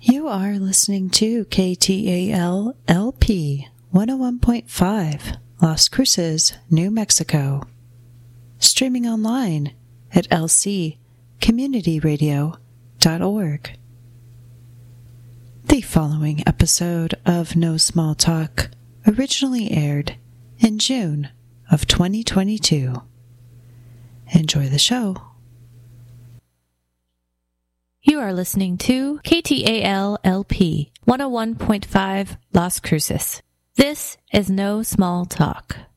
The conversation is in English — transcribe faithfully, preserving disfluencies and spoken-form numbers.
You are listening to K T A L L P one oh one point five, Las Cruces, New Mexico. Streaming online at l c community radio dot org. The following episode of No Small Talk originally aired in June of twenty twenty-two. Enjoy the show. You are listening to K T A L L P one oh one point five Las Cruces. This is No Small Talk.